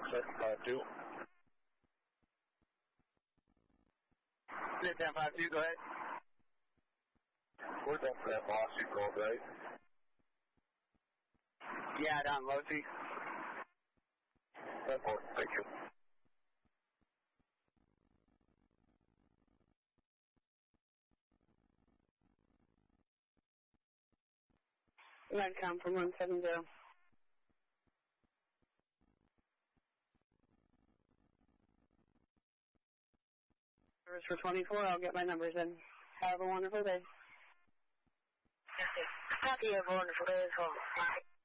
752. 1052, go ahead. We're done for that Mossy Road, right? Yeah, down Losi. That's all. Thank you. Redcom from 170. Service for 24, I'll get my numbers in. Have a wonderful day. Copy, have a wonderful day as well.